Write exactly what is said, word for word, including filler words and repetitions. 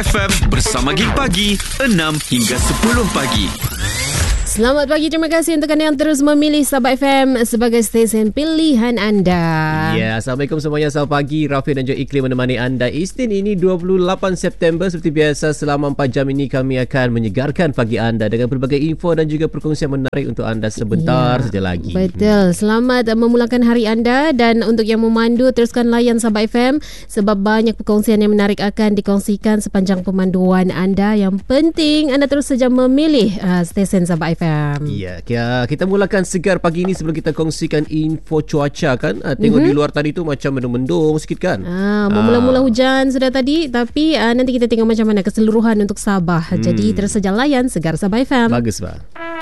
F M bersama Gig Pagi enam hingga sepuluh pagi. Selamat pagi, terima kasih untuk anda yang terus memilih Sabah F M sebagai stesen pilihan anda. Ya, Assalamualaikum semuanya. Selamat pagi, Rafi dan juga Iklim menemani anda. Isnin ini dua puluh lapan September. Seperti biasa, selama empat jam ini kami akan menyegarkan pagi anda dengan berbagai info dan juga perkongsian menarik untuk anda sebentar ya, saja lagi. Betul, selamat memulakan hari anda. Dan untuk yang memandu, teruskan layan Sabah F M sebab banyak perkongsian yang menarik akan dikongsikan sepanjang pemanduan anda. Yang penting anda terus saja memilih uh, stesen Sabah F M. Ya, kita mulakan segar pagi ini sebelum kita kongsikan info cuaca kan. Ha, tengok mm-hmm. di luar tadi tu macam mendung-mendung sikit kan. Ah, mula-mula ah. hujan sudah tadi, tapi uh, nanti kita tengok macam mana keseluruhan untuk Sabah. Hmm. Jadi terus saja layan Segar Sabah F M. Bagus, Pak.